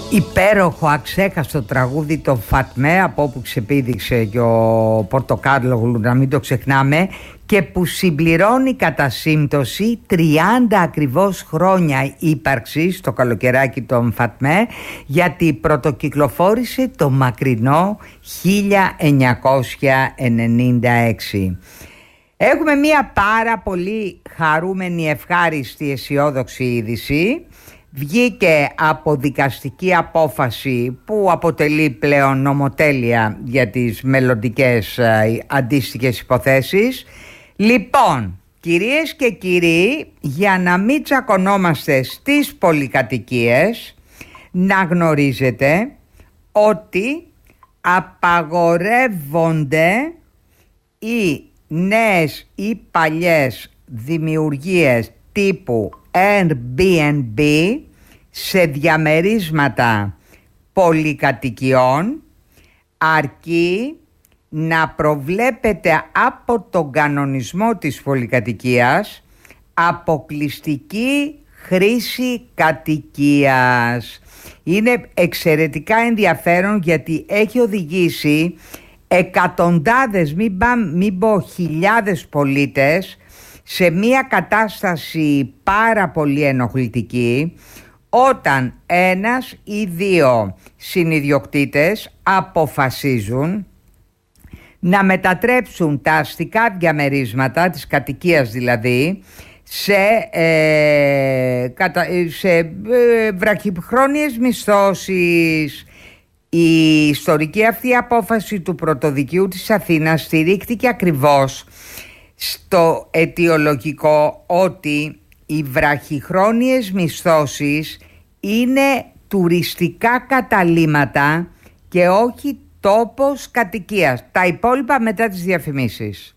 Υπέροχο αξέχαστο τραγούδι το Φατμέ, από όπου ξεπήδηξε και ο Πορτοκάλογλου, να μην το ξεχνάμε, και που συμπληρώνει κατά σύμπτωση 30 ακριβώς χρόνια ύπαρξης το καλοκαιράκι των Φατμέ, γιατί πρωτοκυκλοφόρησε το μακρινό 1996. Έχουμε μία πάρα πολύ χαρούμενη, ευχάριστη, αισιόδοξη είδηση. Βγήκε από δικαστική απόφαση που αποτελεί πλέον νομοτέλεια για τις μελλοντικές αντίστοιχες υποθέσεις. Λοιπόν, κυρίες και κύριοι, για να μην τσακωνόμαστε στις πολυκατοικίες, να γνωρίζετε ότι απαγορεύονται οι νέες ή παλιές δημιουργίες τύπου Airbnb σε διαμερίσματα πολυκατοικιών, αρκεί να προβλέπεται από τον κανονισμό της πολυκατοικίας αποκλειστική χρήση κατοικίας. Είναι εξαιρετικά ενδιαφέρον, γιατί έχει οδηγήσει εκατοντάδες, μην πω χιλιάδες πολίτες σε μια κατάσταση πάρα πολύ ενοχλητική, όταν ένας ή δύο συνιδιοκτήτες αποφασίζουν να μετατρέψουν τα αστικά διαμερίσματα της κατοικίας, δηλαδή σε βραχυχρόνιες μισθώσεις. Η ιστορική αυτή απόφαση του Πρωτοδικείου της Αθήνας στηρίχθηκε ακριβώς στο αιτιολογικό ότι οι βραχυχρόνιες μισθώσεις είναι τουριστικά καταλύματα και όχι τόπος κατοικίας. Τα υπόλοιπα μετά τις διαφημίσεις.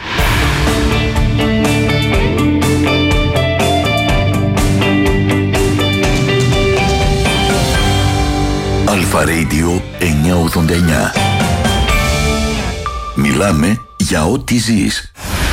Αλφα Radio 989. Μιλάμε για ό,τι ζεις.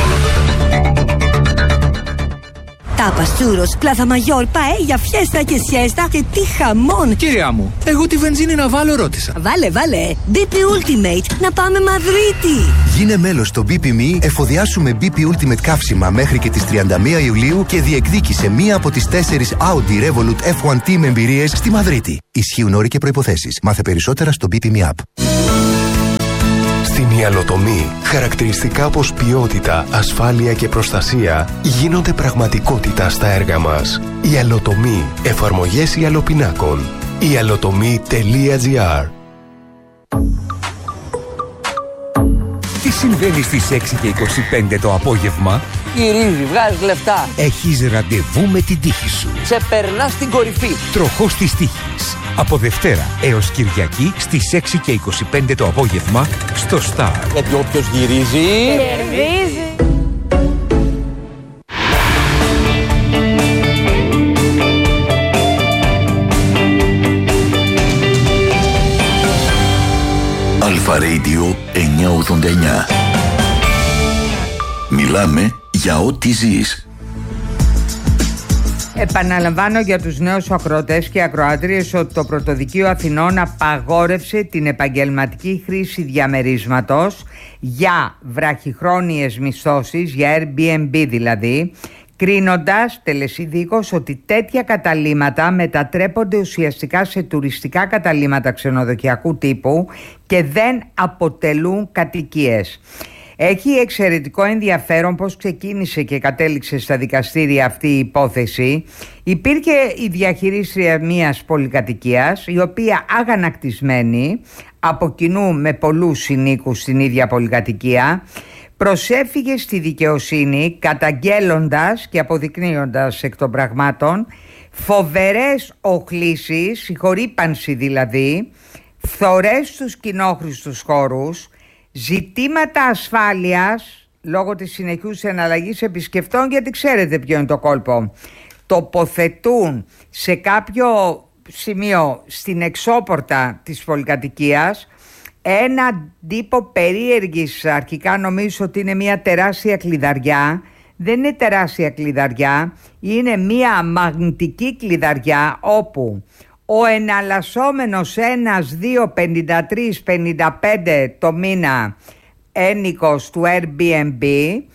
Τάπας, τσούρος, πλάθα μαγιόρ, παέλια, φιέστα και σιέστα και τι χαμόν! Κυρία μου, εγώ τη βενζίνη να βάλω ρώτησα. Βάλε, BP Ultimate, να πάμε Μαδρίτη! Γίνε μέλος στο BP.me, εφοδιάσουμε BP Ultimate καύσιμα μέχρι και τις 31 Ιουλίου και διεκδίκησε μία από τις 4 Audi Revolut F1 Team εμπειρίες στη Μαδρίτη. Ισχύουν όροι και προϋποθέσεις. Μάθε περισσότερα στο BP.me app. Στην Ιαλοτομή, χαρακτηριστικά όπως ποιότητα, ασφάλεια και προστασία γίνονται πραγματικότητα στα έργα μας. Ιαλοτομή. Εφαρμογές ιαλοπινάκων. ialotomy.gr. Τι συμβαίνει στις 6 και 25 το απόγευμα? Γυρίζει, βγάζεις λεφτά. Έχεις ραντεβού με την τύχη σου. Σε περνάς στην κορυφή. Τροχός της τύχης. Από Δευτέρα έως Κυριακή στις 6 και 25 το απόγευμα στο Star. Γιατί όποιος γυρίζει... κερδίζει. Αλφα Radio 989. Μιλάμε για ό,τι ζεις. Επαναλαμβάνω για τους νέους ακροατές και ακροάτριες ότι το Πρωτοδικείο Αθηνών απαγόρευσε την επαγγελματική χρήση διαμερίσματος για βραχυχρόνιες μισθώσεις, για Airbnb δηλαδή, κρίνοντας τελεσίδικος ότι τέτοια καταλύματα μετατρέπονται ουσιαστικά σε τουριστικά καταλύματα ξενοδοχειακού τύπου και δεν αποτελούν κατοικίες. Έχει εξαιρετικό ενδιαφέρον πώς ξεκίνησε και κατέληξε στα δικαστήρια αυτή η υπόθεση. Υπήρχε η διαχειρίστρια μιας πολυκατοικίας, η οποία αγανακτισμένη από κοινού με πολλούς συνοίκους στην ίδια πολυκατοικία, προσέφυγε στη δικαιοσύνη καταγγέλλοντας και αποδεικνύοντας εκ των πραγμάτων φοβερές οχλήσεις, συγχωρήπανση δηλαδή, φθορές στους κοινόχρηστους χώρους, ζητήματα ασφάλειας λόγω της συνεχούς εναλλαγής επισκεπτών, γιατί ξέρετε ποιο είναι το κόλπο. Τοποθετούν σε κάποιο σημείο στην εξώπορτα της πολυκατοικίας ένα τύπο περίεργης, αρχικά νομίζω ότι είναι μια τεράστια κλειδαριά. Δεν είναι τεράστια κλειδαριά, είναι μια μαγνητική κλειδαριά όπου ο εναλλασσόμενος 1, 2, 53, 55 το μήνα ένοικος του Airbnb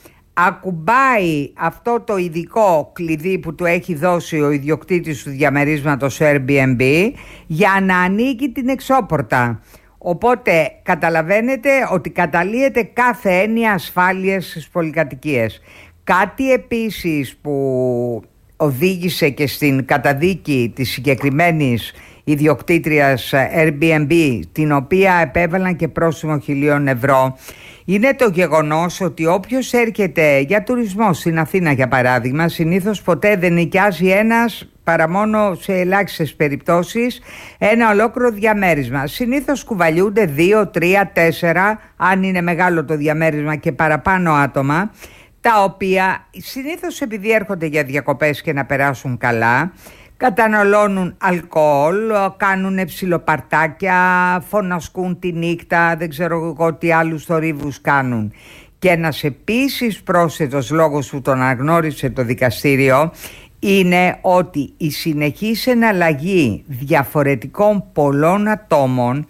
ακουμπάει αυτό το ειδικό κλειδί που του έχει δώσει ο ιδιοκτήτης του διαμερίσματος Airbnb για να ανοίγει την εξώπορτα. Οπότε καταλαβαίνετε ότι καταλύεται κάθε έννοια ασφάλειας στις πολυκατοικίες. Κάτι επίσης που οδήγησε και στην καταδίκη της συγκεκριμένης ιδιοκτήτριας Airbnb, την οποία επέβαλαν και πρόστιμο 1.000 ευρώ, είναι το γεγονός ότι όποιος έρχεται για τουρισμό στην Αθήνα, για παράδειγμα, συνήθως ποτέ δεν νοικιάζει ένας, παρά μόνο σε ελάχιστες περιπτώσεις, ένα ολόκληρο διαμέρισμα. Συνήθως κουβαλιούνται 2, 3, 4, αν είναι μεγάλο το διαμέρισμα, και παραπάνω άτομα, τα οποία συνήθως επειδή έρχονται για διακοπές και να περάσουν καλά, καταναλώνουν αλκοόλ, κάνουν ψιλοπαρτάκια, φωνασκούν τη νύχτα, δεν ξέρω εγώ τι άλλους θορύβους κάνουν. Και ένας επίσης πρόσθετος λόγος που τον αναγνώρισε το δικαστήριο είναι ότι η συνεχής εναλλαγή διαφορετικών πολλών ατόμων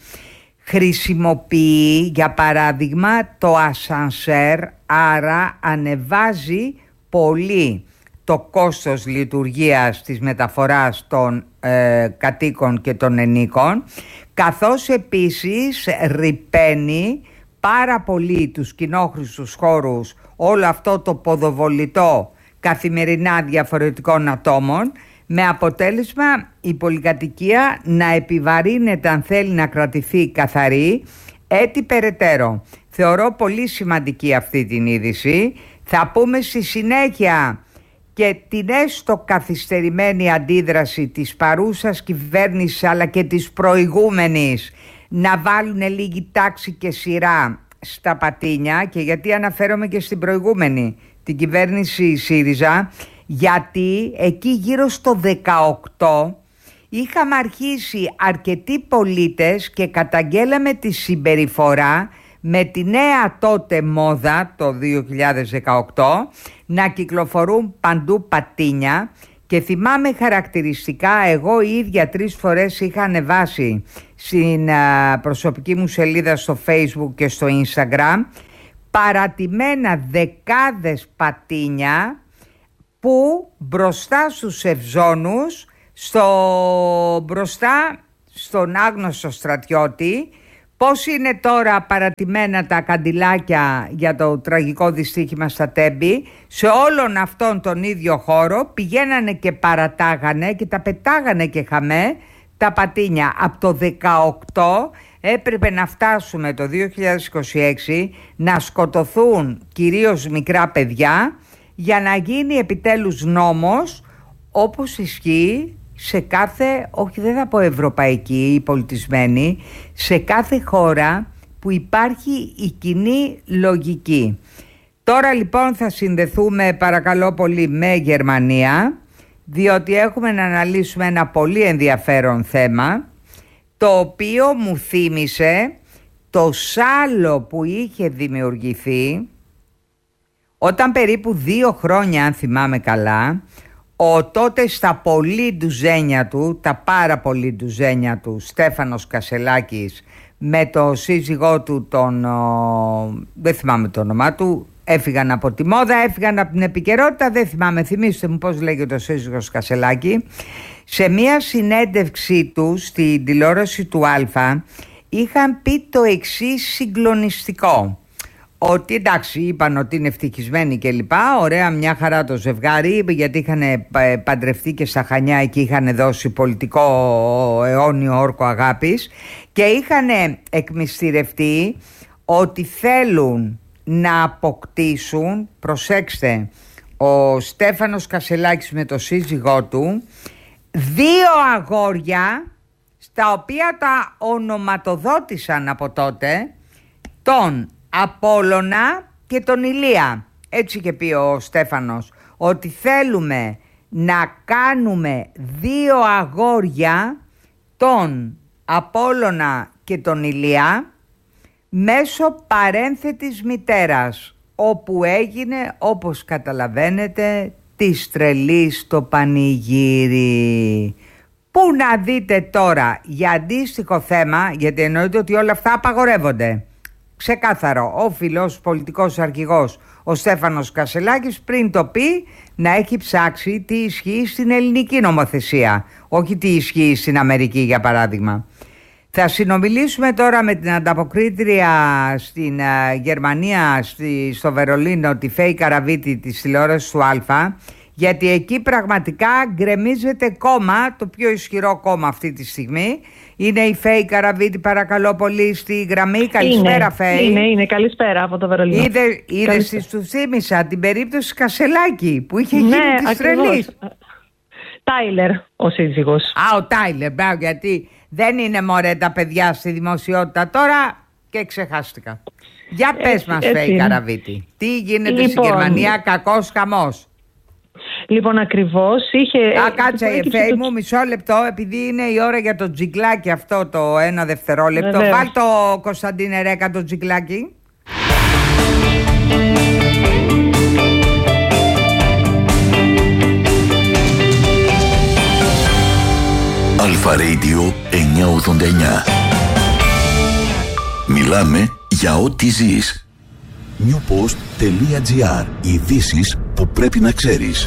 χρησιμοποιεί, για παράδειγμα, το ασανσέρ, άρα ανεβάζει πολύ το κόστος λειτουργίας της μεταφοράς των κατοίκων και των ενίκων, καθώς επίσης ρυπαίνει πάρα πολύ τους κοινόχρηστους χώρους όλο αυτό το ποδοβολητό καθημερινά διαφορετικών ατόμων, με αποτέλεσμα η πολυκατοικία να επιβαρύνεται, αν θέλει να κρατηθεί καθαρή, έτη περαιτέρω. Θεωρώ πολύ σημαντική αυτή την είδηση. Θα πούμε στη συνέχεια και την έστω καθυστερημένη αντίδραση της παρούσας κυβέρνησης αλλά και της προηγούμενης να βάλουν λίγη τάξη και σειρά στα πατίνια. Και γιατί αναφέρομαι και στην προηγούμενη, την κυβέρνηση ΣΥΡΙΖΑ, γιατί εκεί γύρω στο 18 είχαμε αρχίσει αρκετοί πολίτες και καταγγέλαμε τη συμπεριφορά με τη νέα τότε μόδα το 2018 να κυκλοφορούν παντού πατίνια. Και θυμάμαι χαρακτηριστικά, εγώ η ίδια 3 φορές είχα ανεβάσει στην προσωπική μου σελίδα στο Facebook και στο Instagram παρατημένα δεκάδες πατίνια που μπροστά στους ευζώνους, μπροστά στον άγνωστο στρατιώτη. Πώς είναι τώρα παρατημένα τα καντιλάκια για το τραγικό δυστύχημα στα Τέμπη, σε όλον αυτόν τον ίδιο χώρο πηγαίνανε και παρατάγανε και τα πετάγανε και χαμέ τα πατίνια. Από το 18 έπρεπε να φτάσουμε το 2026 να σκοτωθούν κυρίως μικρά παιδιά για να γίνει επιτέλους νόμος, όπως ισχύει σε κάθε, όχι δεν θα πω ευρωπαϊκή ή πολιτισμένη, σε κάθε χώρα που υπάρχει η κοινή λογική. Τώρα λοιπόν θα συνδεθούμε παρακαλώ πολύ με Γερμανία, διότι έχουμε να αναλύσουμε ένα πολύ ενδιαφέρον θέμα, το οποίο μου θύμισε το σάλο που είχε δημιουργηθεί όταν περίπου 2 χρόνια, αν θυμάμαι καλά, ο τότε στα πολύ ντουζένια του, τα πάρα πολύ ντουζένια του, Στέφανος Κασελάκης, με το σύζυγό του τον, δεν θυμάμαι το όνομά του, έφυγαν από τη μόδα, έφυγαν από την επικαιρότητα, δεν θυμάμαι, θυμίστε μου πώς λέγεται ο σύζυγος Κασελάκη. Σε μία συνέντευξή του στην τηλεόραση του Αλφα είχαν πει το εξής συγκλονιστικό, ότι εντάξει, είπαν ότι είναι ευτυχισμένοι και λοιπά, ωραία, μια χαρά το ζευγάρι, γιατί είχαν παντρευτεί και στα Χανιά, εκεί είχαν δώσει πολιτικό αιώνιο όρκο αγάπης και είχαν εκμυστηρευτεί ότι θέλουν να αποκτήσουν, προσέξτε, ο Στέφανος Κασελάκης με το σύζυγό του, 2 αγόρια, στα οποία τα ονοματοδότησαν από τότε, τον Απόλλωνα και τον Ηλία. Έτσι και πει ο Στέφανος, ότι θέλουμε να κάνουμε 2 αγόρια, τον Απόλλωνα και τον Ηλία, μέσω παρένθετης μητέρας, όπου έγινε, όπως καταλαβαίνετε, της τρελής το πανηγύρι. Πού να δείτε τώρα για αντίστοιχο θέμα, γιατί εννοείται ότι όλα αυτά απαγορεύονται. Ξεκάθαρο, ο φίλος πολιτικός αρχηγός ο Στέφανος Κασσελάκης πριν το πει να έχει ψάξει τι ισχύει στην ελληνική νομοθεσία, όχι τι ισχύει στην Αμερική για παράδειγμα. Θα συνομιλήσουμε τώρα με την ανταποκρίτρια στην Γερμανία, στο Βερολίνο, τη Φέη Καραβίτη της τηλεόρασης του Α, γιατί εκεί πραγματικά γκρεμίζεται κόμμα, το πιο ισχυρό κόμμα αυτή τη στιγμή. Είναι η Φέη Καραβίτη, παρακαλώ πολύ, στη γραμμή. Καλησπέρα, Φέη. Είναι. Καλησπέρα από το Βερολίνο. Είδες, του θύμισα την περίπτωση Κασσελάκη που είχε γίνει της τρελής. Τάιλερ, ο σύζυγος. Ο Τάιλερ, μπράβο, γιατί δεν είναι μωρέ τα παιδιά στη δημοσιότητα τώρα και ξεχάστηκα. Για πες μας, Φέη Καραβίτη, τι γίνεται στη Γερμανία, κακός χαμός. Λοιπόν, ακριβώς είχε... Κάτσε, Φέη μου, μισό λεπτό, επειδή είναι η ώρα για το τζιγκλάκι αυτό το 1 δευτερόλεπτο. Βάλ το, Κωνσταντίνε Ρέκα, το τζιγκλάκι. Αλφα Radio 989. Μιλάμε για ό,τι ζεις. newpost.gr. Ειδήσεις που πρέπει να ξέρεις.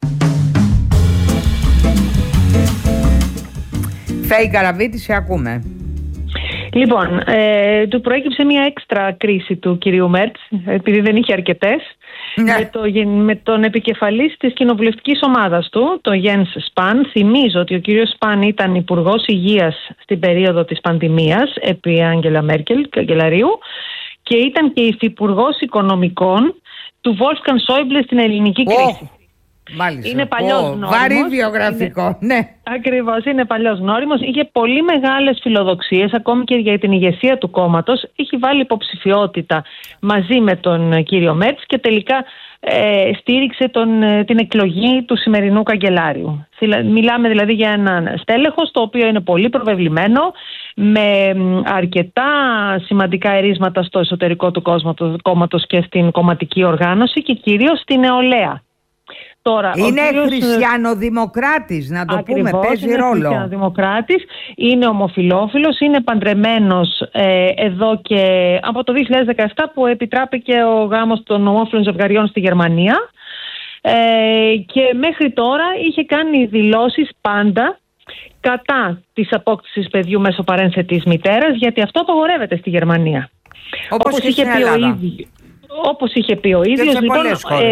Φέη Καραβίτη, σε ακούμε. Λοιπόν, του προέκυψε μια έξτρα κρίση του κυρίου Μέρτς, επειδή δεν είχε αρκετές, με τον επικεφαλής της κοινοβουλευτικής ομάδας του, τον Γιένς Σπαν. Θυμίζω ότι ο κύριος Σπαν ήταν υπουργός υγείας στην περίοδο της πανδημίας, επί Άγγελα Μέρκελ, καγκελαρίου, και ήταν και υφυπουργός οικονομικών του Βόλφγκαν Σόιμπλε στην ελληνική κρίση. Μάλιστα. Είναι παλιός γνώριμος. Βαρύ βιογραφικό, ναι. Ακριβώς, είναι παλιός γνώριμος. Είχε πολύ μεγάλες φιλοδοξίες, ακόμη και για την ηγεσία του κόμματος. Έχει βάλει υποψηφιότητα μαζί με τον κύριο Μέρτς και τελικά στήριξε την εκλογή του σημερινού καγκελάριου. Μιλάμε δηλαδή για έναν στέλεχος το οποίο είναι πολύ προβεβλημένο, με αρκετά σημαντικά ερίσματα στο εσωτερικό του κόμματος και στην κομματική οργάνωση και κυρίως στην νεολαία. Τώρα, είναι χριστιανοδημοκράτης, να το ακριβώς, πούμε, παίζει είναι ρόλο. Είναι χριστιανοδημοκράτης, είναι ομοφυλόφιλος, είναι παντρεμένος εδώ και από το 2017 που επιτράπηκε ο γάμος των ομόφυλων ζευγαριών στη Γερμανία, και μέχρι τώρα είχε κάνει δηλώσεις πάντα κατά της απόκτησης παιδιού μέσω παρένθετης μητέρας, γιατί αυτό απογορεύεται στη Γερμανία. Όπως είχε πει ο ίδιος, λοιπόν,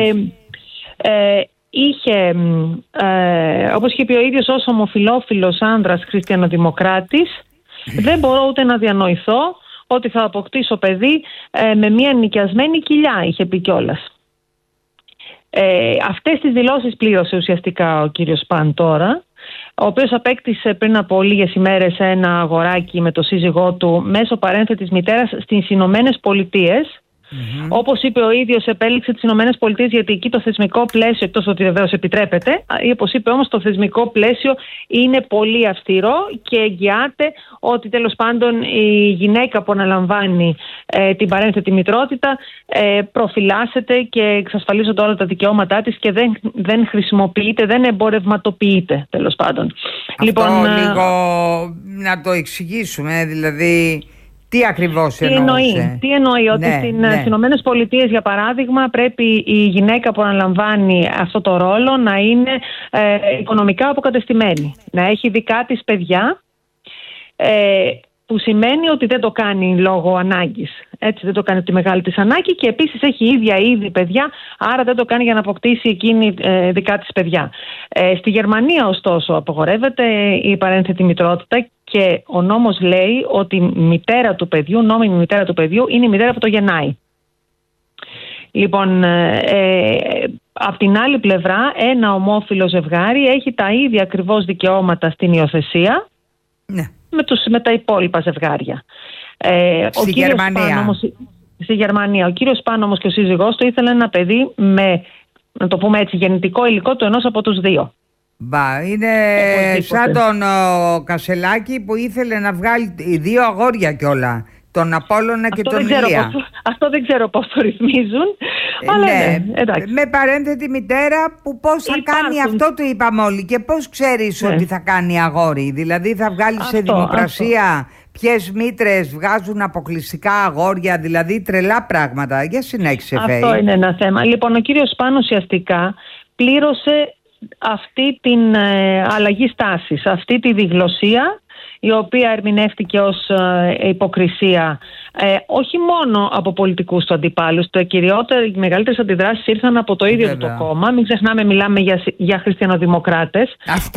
όπως είχε πει ο ίδιος, ως ομοφυλόφιλος άνδρας χριστιανοδημοκράτης, δεν μπορώ ούτε να διανοηθώ ότι θα αποκτήσω παιδί με μια νοικιασμένη κοιλιά, είχε πει κιόλας. Αυτές τις δηλώσεις πλήρωσε ουσιαστικά ο κύριος Σπαν τώρα, ο οποίος απέκτησε πριν από λίγες ημέρες ένα αγοράκι με το σύζυγό του μέσω παρένθετης μητέρας στις Ηνωμένες Πολιτείες. Όπως είπε ο ίδιος, επέλεξε τις Ηνωμένες Πολιτείες γιατί εκεί το θεσμικό πλαίσιο, εκτός ότι βεβαίως επιτρέπεται, όπως είπε όμως, το θεσμικό πλαίσιο είναι πολύ αυστηρό και εγγυάται ότι τέλος πάντων η γυναίκα που αναλαμβάνει την παρένθετη μητρότητα προφυλάσσεται και εξασφαλίζονται όλα τα δικαιώματά της και δεν χρησιμοποιείται, δεν εμπορευματοποιείται τέλος πάντων. Αυτό λοιπόν, λίγο να το εξηγήσουμε, δηλαδή... Τι ακριβώς εννοούσε? Τι εννοεί, ότι στις Ηνωμένες Πολιτείες, για παράδειγμα, πρέπει η γυναίκα που αναλαμβάνει αυτό το ρόλο να είναι οικονομικά αποκατεστημένη, να έχει δικά της παιδιά, που σημαίνει ότι δεν το κάνει λόγω ανάγκης. Έτσι, δεν το κάνει τη μεγάλη της ανάγκη, και επίσης έχει ήδη παιδιά, άρα δεν το κάνει για να αποκτήσει εκείνη δικά της παιδιά. Στη Γερμανία, ωστόσο, απογορεύεται η παρένθετη μητρότητα και ο νόμος λέει ότι η μητέρα του παιδιού, νόμιμη μητέρα του παιδιού, είναι η μητέρα που το γεννάει. Λοιπόν, απ' την άλλη πλευρά, ένα ομόφυλο ζευγάρι έχει τα ίδια ακριβώς δικαιώματα στην υιοθεσία, με τα υπόλοιπα ζευγάρια. Στη Γερμανία. Στη Γερμανία. Ο κύριος Σπαν όμως και ο σύζυγός του ήθελαν ένα παιδί με, να το πούμε έτσι, γεννητικό υλικό του ενός από τους δύο. Είναι σαν τον Κασσελάκη που ήθελε να βγάλει δύο αγόρια κιόλα. τον Απόλλωνα και τον Ηλία. Αυτό δεν ξέρω πώς το ρυθμίζουν. Αλλά ναι, με παρένθετη μητέρα που πώς θα κάνει αυτό, το είπαμε όλοι. Και πώς ξέρεις ότι θα κάνει αγόρι? Δηλαδή θα βγάλει σε δημοκρασία ποιες μήτρες βγάζουν αποκλειστικά αγόρια, δηλαδή τρελά πράγματα. Για συνέχισε, Φέη. Αυτό είναι ένα θέμα. Λοιπόν, ο κύριος Σπάν ουσιαστικά πλήρωσε αυτή την αλλαγή στάσης, αυτή τη διγλωσία, η οποία ερμηνεύτηκε ως υποκρισία όχι μόνο από πολιτικούς του αντιπάλους. Οι μεγαλύτερες αντιδράσεις ήρθαν από το ίδιο το κόμμα. Μην ξεχνάμε, μιλάμε για χριστιανοδημοκράτες.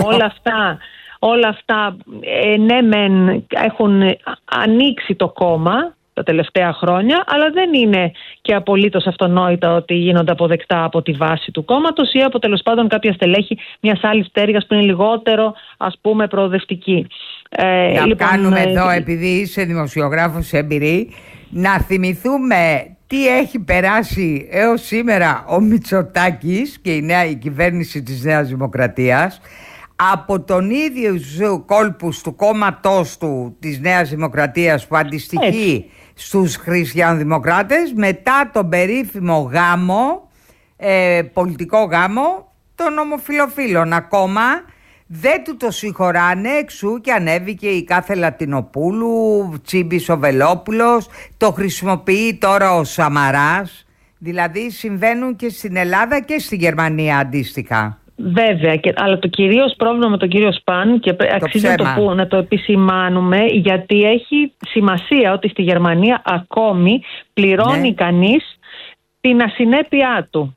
Όλα αυτά ναι μεν έχουν ανοίξει το κόμμα τα τελευταία χρόνια, αλλά δεν είναι και απολύτως αυτονόητα ότι γίνονται αποδεκτά από τη βάση του κόμματος ή από τέλος πάντων κάποια στελέχη μιας άλλης πτέρυγας που είναι λιγότερο, ας πούμε, προοδευτική. Κάνουμε εδώ, επειδή είσαι δημοσιογράφος εμπειρή, να θυμηθούμε τι έχει περάσει έως σήμερα ο Μητσοτάκης και η κυβέρνηση της Νέας Δημοκρατίας από τον ίδιο κόλπους του κόμματός του της Νέας Δημοκρατίας που αντιστοιχεί στους χριστιανοδημοκράτες, μετά τον περίφημο γάμο, πολιτικό γάμο των ομοφυλοφίλων. Ακόμα δεν του το συγχωράνε, εξού και ανέβηκε η κάθε Λατινοπούλου, Τσίμπης ο Βελόπουλος, το χρησιμοποιεί τώρα ο Σαμαράς. Δηλαδή συμβαίνουν και στην Ελλάδα και στη Γερμανία αντίστοιχα. Βέβαια, αλλά το κυρίως πρόβλημα με τον κύριο Σπαν, και αξίζει να το επισημάνουμε, γιατί έχει σημασία ότι στη Γερμανία ακόμη πληρώνει κανείς την ασυνέπειά του.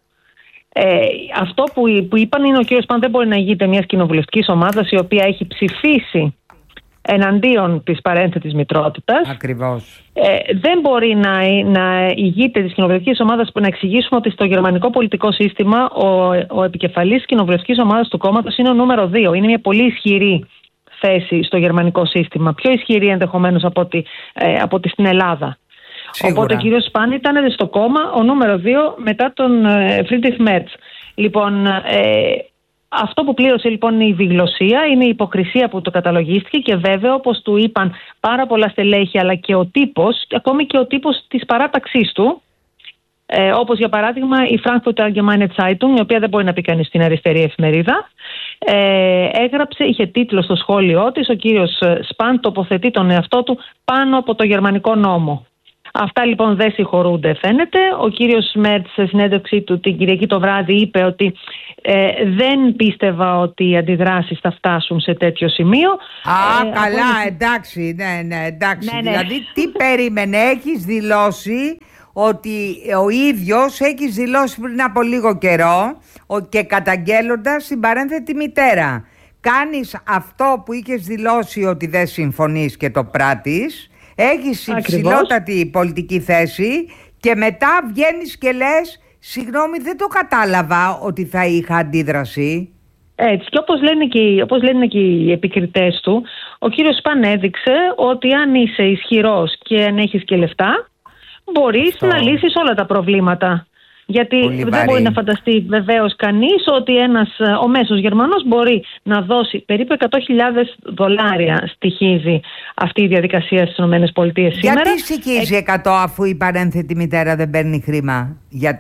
Αυτό που είπαν είναι ο κύριος Σπαν δεν μπορεί να ηγείται μιας κοινοβουλευτικής ομάδας η οποία έχει ψηφίσει εναντίον της παρένθετης μητρότητας. Ακριβώς. Δεν μπορεί να ηγείται της κοινοβουλευτικής ομάδας, που να εξηγήσουμε ότι στο γερμανικό πολιτικό σύστημα ο επικεφαλής της κοινοβουλευτικής ομάδας του κόμματος είναι ο νούμερο 2. Είναι μια πολύ ισχυρή θέση στο γερμανικό σύστημα. Πιο ισχυρή ενδεχομένως από ότι στην Ελλάδα. Σίγουρα. Οπότε ο κύριος Σπάν ήταν στο κόμμα ο νούμερο 2 μετά τον Φρίντριχ Μέρτς. Λοιπόν, αυτό που πλήρωσε λοιπόν είναι η διγλωσία, είναι η υποκρισία που το καταλογίστηκε και βέβαια, όπως του είπαν πάρα πολλά στελέχη, αλλά και ο τύπος, ακόμη και ο τύπος της παράταξής του, όπως για παράδειγμα η Frankfurter Allgemeine Zeitung, η οποία δεν μπορεί να πει κανείς στην αριστερή εφημερίδα, είχε τίτλο στο σχόλιο της: ο κύριος Σπαν τοποθετεί τον εαυτό του πάνω από το γερμανικό νόμο. Αυτά λοιπόν δεν συγχωρούνται, φαίνεται. Ο κύριος Μέρτς σε συνέντευξή του την Κυριακή το βράδυ είπε ότι δεν πίστευα ότι οι αντιδράσεις θα φτάσουν σε τέτοιο σημείο. Καλά, εντάξει, εντάξει. Ναι. Δηλαδή τι περίμενε? Έχεις δηλώσει ότι ο ίδιος έχεις δηλώσει πριν από λίγο καιρό και καταγγέλλοντας την παρένθετη μητέρα. Κάνεις αυτό που είχες δηλώσει ότι δεν συμφωνείς και το πράττεις. Έχεις υψηλότατη πολιτική θέση και μετά βγαίνεις και λες συγγνώμη, δεν το κατάλαβα ότι θα είχα αντίδραση. Έτσι, και όπως λένε και οι επικριτές του, ο κύριος Σπαν έδειξε ότι αν είσαι ισχυρός και αν έχεις και λεφτά, μπορείς να λύσεις όλα τα προβλήματα. Γιατί δεν μπορεί να φανταστεί βεβαίως κανείς ότι ο μέσος Γερμανός μπορεί να δώσει περίπου $100,000 στοιχίζει αυτή η διαδικασία στις ΗΠΑ σήμερα. Γιατί στοιχίζει 100 αφού η παρένθετη μητέρα δεν παίρνει χρήμα για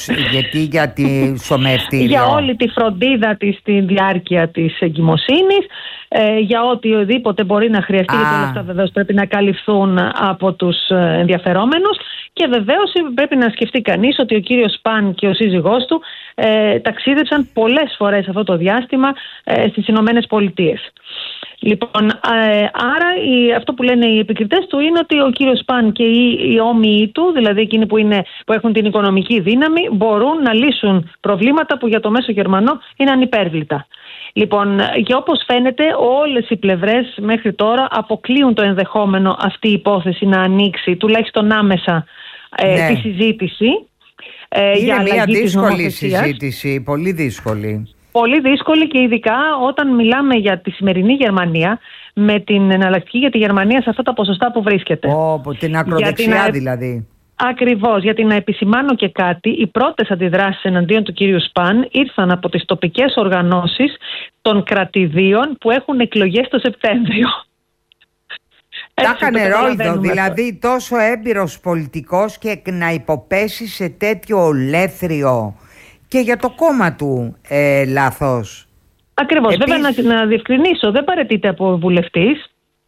τη σωμευτήριο? Για όλη τη φροντίδα της στη διάρκεια της εγκυμοσύνης, για οτιδήποτε μπορεί να χρειαστεί, γιατί όλα αυτά βεβαίως πρέπει να καλυφθούν από τους ενδιαφερόμενους. Και βεβαίως πρέπει να σκεφτεί κανείς ότι ο κύριος Σπαν και ο σύζυγός του ταξίδεψαν πολλές φορές αυτό το διάστημα στις Ηνωμένες Πολιτείες. Λοιπόν, άρα αυτό που λένε οι επικριτές του είναι ότι ο κύριος Σπαν και οι όμοιοι του, δηλαδή εκείνοι που έχουν την οικονομική δύναμη, μπορούν να λύσουν προβλήματα που για το μέσο Γερμανό είναι ανυπέρβλητα. Λοιπόν, και όπως φαίνεται, όλες οι πλευρές μέχρι τώρα αποκλείουν το ενδεχόμενο αυτή η υπόθεση να ανοίξει, τουλάχιστον άμεσα, τη συζήτηση. Είναι μια δύσκολη συζήτηση, πολύ δύσκολη. Πολύ δύσκολη, και ειδικά όταν μιλάμε για τη σημερινή Γερμανία, με την εναλλακτική για τη Γερμανία σε αυτά τα ποσοστά που βρίσκεται. Την ακροδεξιά δηλαδή. Ακριβώς, γιατί να επισημάνω και κάτι, οι πρώτες αντιδράσεις εναντίον του κύριου Σπαν ήρθαν από τις τοπικές οργανώσεις των κρατηδίων που έχουν εκλογές το Σεπτέμβριο. Τα έκανε ρόιδο, δηλαδή τόσο έμπειρος πολιτικός και να υποπέσει σε τέτοιο ολέθριο και για το κόμμα του λάθος. Ακριβώς. Βέβαια να διευκρινίσω, δεν παραιτείται από βουλευτής.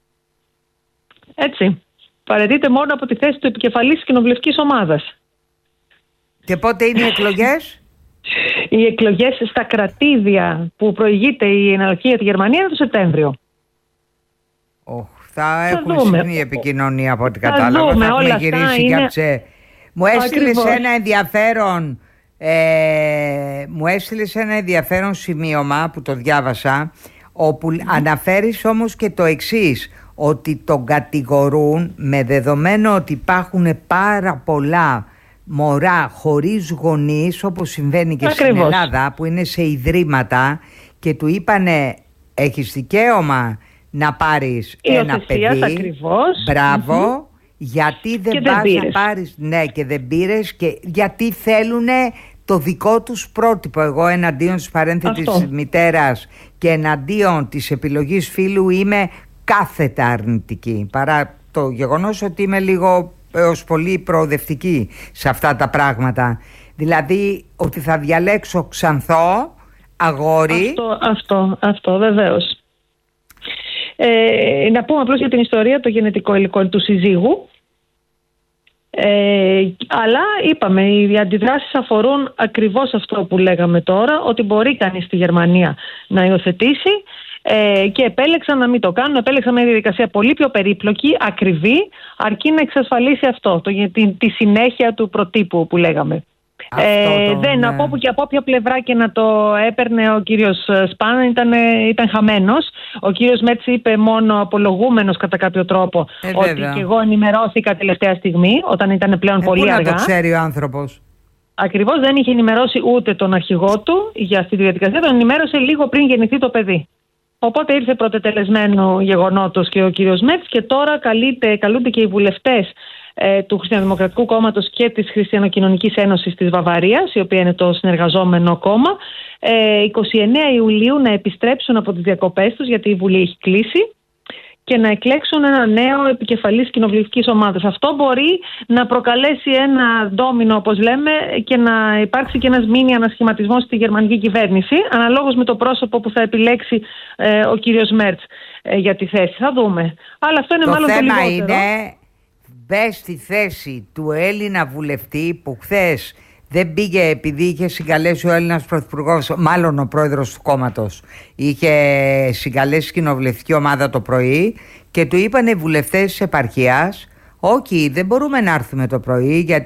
Έτσι. Παραιτείται μόνο από τη θέση του επικεφαλής της κοινοβουλευτικής ομάδας. Και πότε είναι οι εκλογές? Οι εκλογές στα κρατήδια που προηγείται η εναλλακτική για τη Γερμανία είναι το Σεπτέμβριο. Θα έχουν σημεία επικοινωνία από ό,τι κατάλαβα. Θα έχουμε γυρίσει είναι... Μου έστειλες ένα ενδιαφέρον σημείωμα που το διάβασα, όπου αναφέρεις όμως και το εξής, ότι τον κατηγορούν με δεδομένο ότι υπάρχουν πάρα πολλά μωρά χωρίς γονείς, όπως συμβαίνει και στην Ελλάδα, που είναι σε ιδρύματα και του είπανε έχεις δικαίωμα να πάρεις ένα παιδί. Ακριβώς. Μπράβο. Γιατί δεν πας να πάρεις? Ναι, και δεν πήρες, και γιατί θέλουνε το δικό τους πρότυπο. Εγώ εναντίον της παρένθετης μητέρας και εναντίον της επιλογής φίλου είμαι κάθετα αρνητική, παρά το γεγονός ότι είμαι λίγο έως πολύ προοδευτική σε αυτά τα πράγματα. Δηλαδή ότι θα διαλέξω ξανθό αγόρι. Αυτό βεβαίως. Να πούμε απλώς για την ιστορία, το γενετικό υλικό του συζύγου. Αλλά είπαμε, οι αντιδράσεις αφορούν ακριβώς αυτό που λέγαμε τώρα, ότι μπορεί κανείς στη Γερμανία να υιοθετήσει, και επέλεξαν να μην το κάνουν. Επέλεξαν μια διαδικασία πολύ πιο περίπλοκη, ακριβή, αρκεί να εξασφαλίσει αυτό, τη συνέχεια του προτύπου που λέγαμε. Από όπου και από όποια πλευρά και να το έπαιρνε ο κύριος Σπάν ήταν χαμένος. Ο κύριος Μέρτς είπε μόνο απολογούμενος κατά κάποιο τρόπο ότι και εγώ ενημερώθηκα τελευταία στιγμή, όταν ήταν πλέον πολύ αργά. Πού να το ξέρει ο άνθρωπος? Ακριβώς, δεν είχε ενημερώσει ούτε τον αρχηγό του για αυτή τη διαδικασία, τον ενημέρωσε λίγο πριν γεννηθεί το παιδί. Οπότε ήρθε πρωτετελεσμένο γεγονότος και ο κύριος Μέρτς, και τώρα καλούνται και οι βουλευτές του Χριστιανοδημοκρατικού Κόμματος και της Χριστιανοκοινωνικής Ένωσης της Βαβαρίας, η οποία είναι το συνεργαζόμενο κόμμα, 29 Ιουλίου να επιστρέψουν από τις διακοπές τους, γιατί η Βουλή έχει κλείσει, και να εκλέξουν ένα νέο επικεφαλής κοινοβουλευτικής ομάδας. Αυτό μπορεί να προκαλέσει ένα ντόμινο, όπως λέμε, και να υπάρξει και ένας μίνι ανασχηματισμός στη γερμανική κυβέρνηση, αναλόγως με το πρόσωπο που θα επιλέξει ο κύριος Μέρτς για τη θέση. Θα δούμε. Αλλά αυτό είναι μάλλον το λιγότερο. Το θέμα είναι, μπες στη θέση του Έλληνα βουλευτή που χθες δεν πήγε επειδή είχε συγκαλέσει ο Έλληνας πρωθυπουργός, μάλλον ο πρόεδρος του κόμματος, είχε συγκαλέσει κοινοβουλευτική ομάδα το πρωί και του είπανε οι βουλευτές της επαρχίας, όχι, δεν μπορούμε να έρθουμε το πρωί γιατί